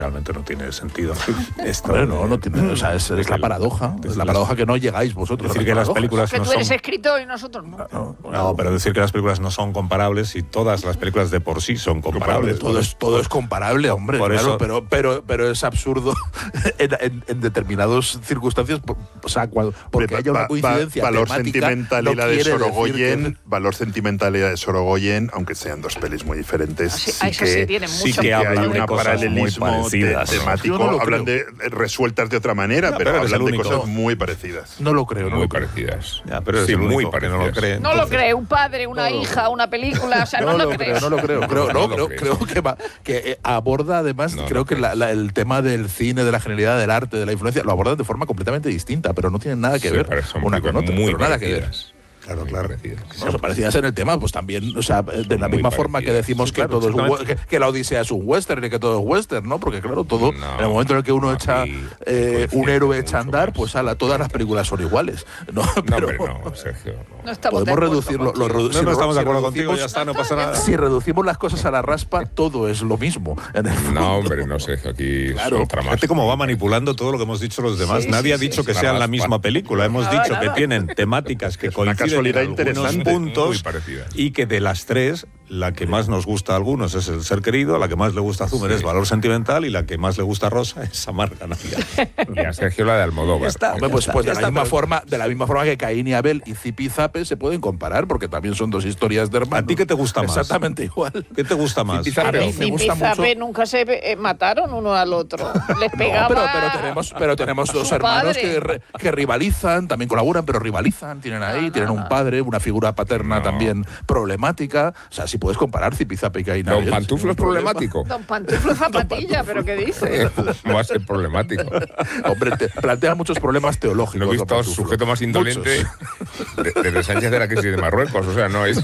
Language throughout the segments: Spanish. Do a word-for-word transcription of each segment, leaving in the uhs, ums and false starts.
realmente no tiene sentido. Esto, bueno, no, no tiene, o sea, es, es la paradoja, es la paradoja que no llegáis vosotros. Es decir, que las películas que no tú eres son... escritor y nosotros no. No, no, pero decir que las películas no son comparables y todas las películas de por sí son comparables. Todo es, todo es comparable, hombre, por claro, eso, pero, pero, pero es absurdo en, en, en determinadas circunstancias, o sea, cuando, porque haya una coincidencia va, valor temática, sentimental no y la de Sorogoyen, que... valor sentimental y la de Sorogoyen, aunque sean dos pelis muy diferentes, sí, sí, que, sí, tienen sí que hay un paralelismo te, temático, no hablan de resueltas de otra manera, no, pero, pero hablan de cosas muy parecidas. No lo creo, no muy lo creo. parecidas. Ya, pero sí, es muy único, parecidas. No lo cree. No lo cree, un padre, una no hija, una película, o sea, no, no lo, lo creo. creo. No lo creo, creo, no, no creo, lo creo que, va, que eh, aborda además, no, creo no que la, la, el tema del cine, de la genialidad del arte, de la influencia, lo abordan de forma completamente distinta, pero no tienen nada que sí, ver una con otra, muy pero nada que ver. Claro, claro. Parecidas. No, parecidas en el tema, pues también, o sea, de la misma forma que decimos sí, claro, que todo es que, que la Odisea es un western y que todo es western, ¿no? Porque claro, todo, no, en el momento en el que uno echa eh, un héroe echa a andar, pues ala, todas las películas son iguales. No, pero, no, hombre, no, Sergio. No. No estamos podemos reducirlo. Lo, redu no, si no estamos si de acuerdo contigo, ya está, no pasa nada. Si reducimos las cosas a la raspa, todo es lo mismo. En el fondo. No, hombre, no, Sergio, aquí claro. es otra más. Fíjate cómo va manipulando todo lo que hemos dicho los demás. Sí, Nadie sí, ha dicho sí, que sí, sean la la misma película. Hemos nada, dicho nada. que tienen temáticas que es una coinciden casualidad en algunos interesante, puntos y que de las tres, la que más nos gusta a algunos es El ser querido, la que más le gusta a Zumer sí. es Valor sentimental y la que más le gusta a Rosa es Amarga Navidad. Y a Sergio la de Almodóvar. Está, Hombre, pues, está, pues de, la está, misma pero... forma, de la misma forma que Caín y Abel y Zipi y Zape se pueden comparar, porque también son dos historias de hermanos. ¿A ti qué te gusta más? Exactamente igual. ¿Qué te gusta más? Zipi a mí me gusta Zape mucho. nunca se eh, mataron uno al otro. Les pegaba. No, pero, pero tenemos, pero tenemos dos hermanos que, que rivalizan, también colaboran, pero rivalizan, tienen ahí, no, tienen no, un padre, una figura paterna no. también problemática. O sea, si puedes comparar Zipi, Zape y Caín y Abel. Don Pantuflo es problemático. Don Pantuflo zapatilla, pero ¿qué dice? ¿Cómo va a ser problemático? Hombre, te plantea muchos problemas teológicos. No he visto sujeto más indolente desde de Sánchez de la crisis de Marruecos, o sea, no es...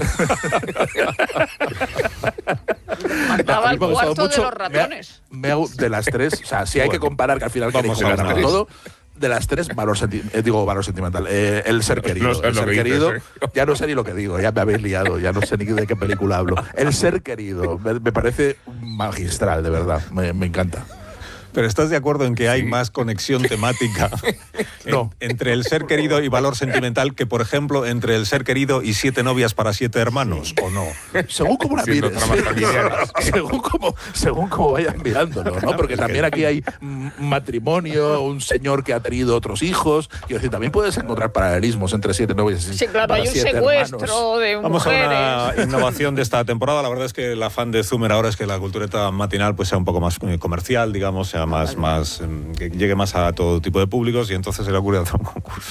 Mandaba al cuarto mucho, de los ratones. Me ha, me ha, de las tres, o sea, si hay bueno, que comparar, que al final vamos a ganar todo... De las tres, valor, senti eh, digo, valor sentimental. Eh, el ser querido. No, no el ser querido, dices, ¿eh? Ya no sé ni lo que digo, ya me habéis liado, ya no sé ni de qué película hablo. El ser querido, me, me parece magistral, de verdad, me, me encanta. Pero ¿estás de acuerdo en que hay sí. más conexión temática en, no. entre el ser querido y valor sentimental que, por ejemplo, entre el ser querido y siete novias para siete hermanos, o no? Según como la mires. según como según como vayan mirándolo, ¿no? Porque también aquí hay matrimonio, un señor que ha tenido otros hijos. Quiero decir, también puedes encontrar paralelismos entre siete novias y sí, claro, hay un secuestro hermanos. de Vamos mujeres. a una innovación de esta temporada. La verdad es que el afán de Zumer ahora es que la cultureta matinal pues sea un poco más comercial, digamos, sea más, más que llegue más a todo tipo de públicos y entonces se le ocurre hacer un concurso.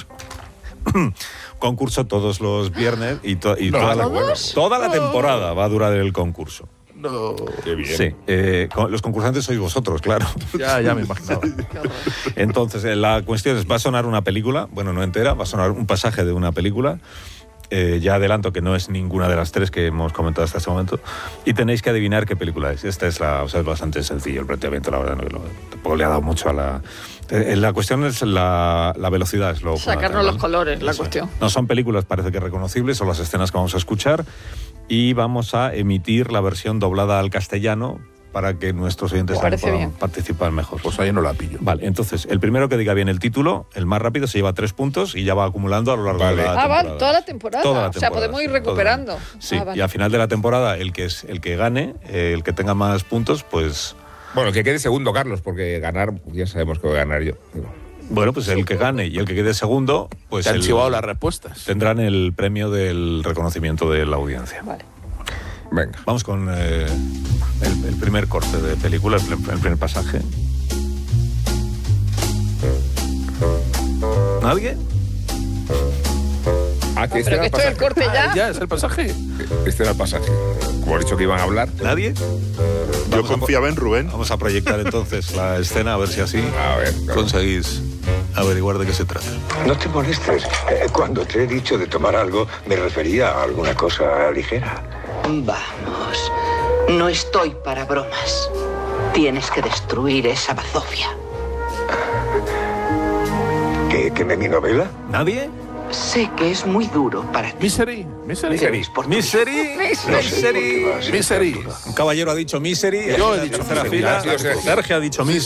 Concurso todos los viernes y, to y no, toda, la, toda la no. temporada va a durar el concurso. No. Qué bien. Sí, eh, los concursantes sois vosotros, claro. Ya, ya me imaginaba. Entonces, la cuestión es, va a sonar una película, bueno, no entera, va a sonar un pasaje de una película. Eh, ya adelanto que no es ninguna de las tres que hemos comentado hasta este momento y tenéis que adivinar qué película es. Esta es la, o sea, es bastante sencillo el planteamiento, la verdad, no, lo, tampoco le ha dado mucho a la... Eh, la cuestión es la, la velocidad, es lo sacarnos los colores, la cuestión. No son películas, parece que reconocibles, son las escenas que vamos a escuchar y vamos a emitir la versión doblada al castellano para que nuestros oyentes puedan participar mejor. Pues ahí no la pillo. Vale, entonces, el primero que diga bien el título, el más rápido, se lleva tres puntos y ya va acumulando a lo largo vale. de la ah, temporada. Ah, vale, toda la temporada. Toda la temporada. O sea, podemos ir recuperando. Toda. Sí, ah, vale. Y al final de la temporada, el que es el que gane, eh, el que tenga más puntos, pues... Bueno, que quede segundo, Carlos, porque ganar, ya sabemos que voy a ganar yo. Pero... Bueno, pues el que gane y el que quede segundo, pues... Te han el, chivado las respuestas. Tendrán el premio del reconocimiento de la audiencia. Vale. Venga. Vamos con eh, el, el primer corte de película, el, el primer pasaje. ¿Nadie? Ah, que este Pero era que esto es el corte ya. Ah, ya, es el pasaje. Este era el pasaje. Como he dicho que iban a hablar. ¿Nadie? Yo confiaba en Rubén. Vamos a proyectar entonces la escena, a ver si así a ver, claro. conseguís averiguar de qué se trata. No te molestes. Cuando te he dicho de tomar algo, me refería a alguna cosa ligera. Vamos, no estoy para bromas. Tienes que destruir esa bazofia. ¿Qué, queme mi novela? ¿Nadie? Sé que es muy duro para ti. Misery, Misery. Misery. Misery. Misery. Misery. Un caballero ha dicho Misery. Yo he dicho Misery. Sergio ha dicho Misery.